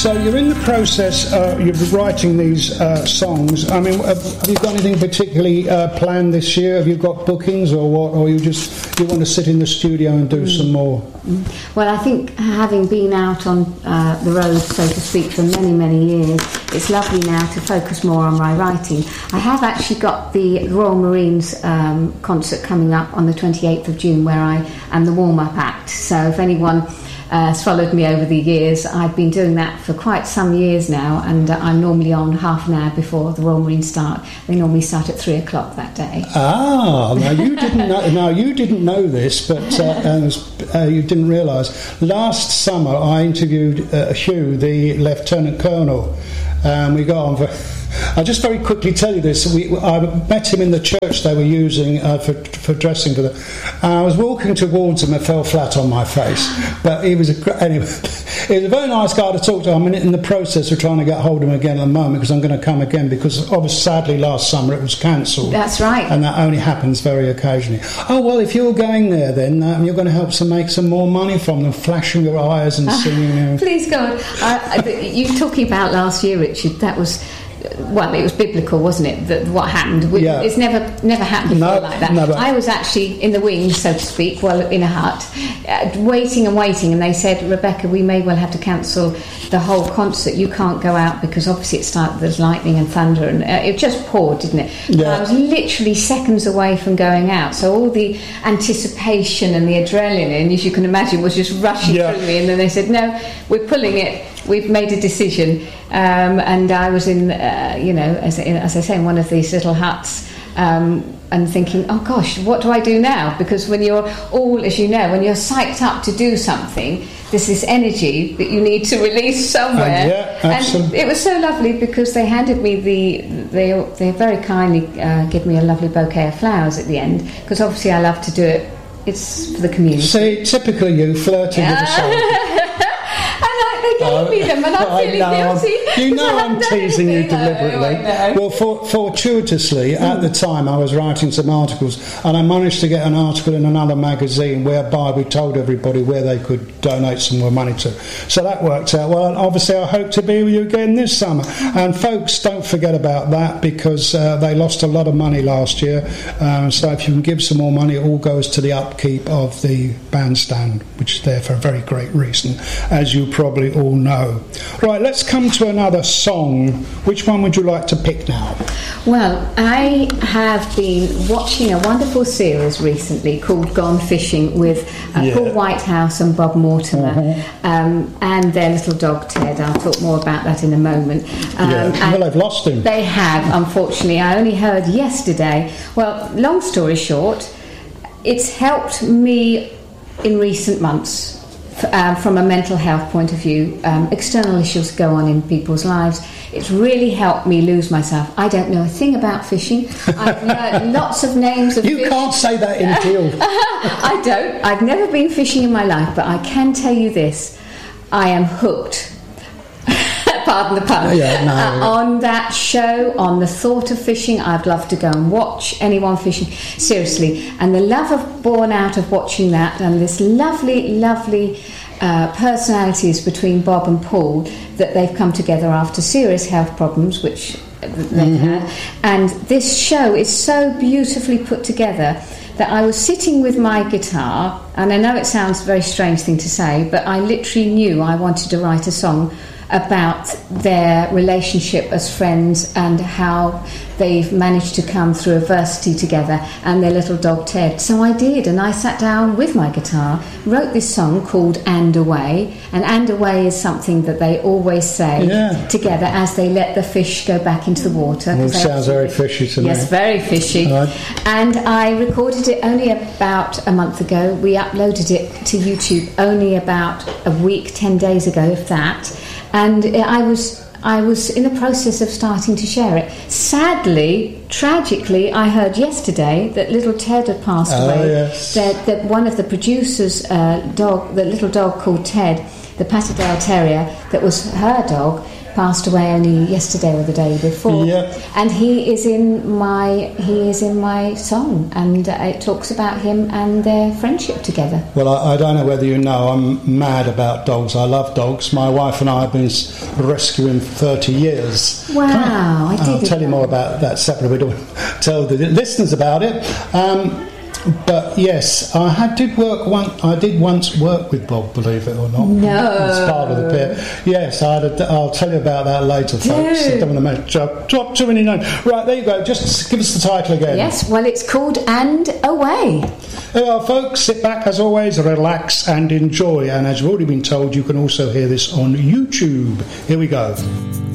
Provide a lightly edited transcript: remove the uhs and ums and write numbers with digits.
So you're in the process, you're writing these songs. I mean, have you got anything particularly planned this year? Have you got bookings or what? Or you want to sit in the studio and do some more? Well, I think having been out on the road, so to speak, for many, many years, it's lovely now to focus more on my writing. I have actually got the Royal Marines concert coming up on the 28th of June, where I am the warm-up act. So if anyone has followed me over the years, I've been doing that for quite some years now, and I'm normally on half an hour before the Royal Marines start. They normally start at 3 o'clock that day. Ah, now you didn't know. Now you didn't know this, but you didn't realise. Last summer, I interviewed Hugh, the Lieutenant Colonel. We got on for. I'll just very quickly tell you this. I met him in the church they were using for dressing for the. I was walking towards him, I fell flat on my face. But he was he was a very nice guy to talk to. I'm in the process of trying to get hold of him again at the moment, because I'm going to come again, because obviously sadly last summer it was cancelled. That's right. And that only happens very occasionally. Oh, well, if you're going there, then you're going to help make some more money from them, flashing your eyes and singing. Please go on. You talking about last year, Richard, that was... Well, it was biblical, wasn't it? That what happened. Yeah. It's never happened before like that. Never. I was actually in the wings, so to speak, in a hut, waiting, and they said, Rebecca, we may well have to cancel the whole concert. You can't go out because obviously it started. There's lightning and thunder, and it just poured, didn't it? Yeah. I was literally seconds away from going out, so all the anticipation and the adrenaline, as you can imagine, was just rushing through me. And then they said, no, we're pulling it. We've made a decision, and I was in, as I say, in one of these little huts, and thinking, oh gosh, what do I do now? Because when you're all, as you know, when you're psyched up to do something, there's this energy that you need to release somewhere. Absolutely. And it was so lovely because they handed me they very kindly give me a lovely bouquet of flowers at the end, because obviously I love to do it. It's for the community. See, typically you flirting with the soul. Gave me them, and I'm feeling guilty. You know I'm teasing you deliberately. Well, fortuitously, at the time I was writing some articles, and I managed to get an article in another magazine whereby we told everybody where they could donate some more money to. So that worked out well. Obviously, I hope to be with you again this summer. And folks, don't forget about that, because they lost a lot of money last year. So if you can give some more money, it all goes to the upkeep of the bandstand, which is there for a very great reason, as you probably all know. Right, let's come to another song. Which one would you like to pick now? Well, I have been watching a wonderful series recently called Gone Fishing with Paul Whitehouse and Bob Mortimer, and their little dog Ted. I'll talk more about that in a moment. Well, they've lost him. They have, unfortunately. I only heard yesterday. Well, long story short, it's helped me in recent months. From a mental health point of view, external issues go on in people's lives. It's really helped me lose myself. I don't know a thing about fishing. I've learned lots of names of fish. You can't say that in Deal. I don't. I've never been fishing in my life, but I can tell you this. I am hooked. Pardon the pun. On that show, on the thought of fishing. I'd love to go and watch anyone fishing, seriously. And the love born out of watching that, and this lovely personalities between Bob and Paul, that they've come together after serious health problems, which they've had. And this show is so beautifully put together that I was sitting with my guitar, and I know it sounds a very strange thing to say, but I literally knew I wanted to write a song about their relationship as friends and how they've managed to come through adversity together, and their little dog Ted. So I did, and I sat down with my guitar, wrote this song called And Away, and Away is something that they always say together as they let the fish go back into the water. It sounds very fishy to me. Yes, very fishy. And I recorded it only about a month ago. We uploaded it to YouTube only about a week, 10 days ago, if that. And I was in the process of starting to share it. Sadly, tragically, I heard yesterday that little Ted had passed away. Yes. That one of the producers' dog, the little dog called Ted, the Patterdale Terrier, that was her dog, passed away only yesterday or the day before. Yeah. And he is in my song, and it talks about him and their friendship together. Well, I don't know whether you know, I'm mad about dogs. I love dogs. My wife and I have been rescuing for 30 years. Wow, I'll tell you more about that separately. We don't tell the listeners about it. But yes, I did once work with Bob, believe it or not. No. It's part of the pair. Yes, I'll tell you about that later, folks. I don't want to drop too many names. Right, there you go. Just give us the title again. Yes, well, it's called And Away. Well, folks, sit back as always, relax and enjoy. And as you've already been told, you can also hear this on YouTube. Here we go.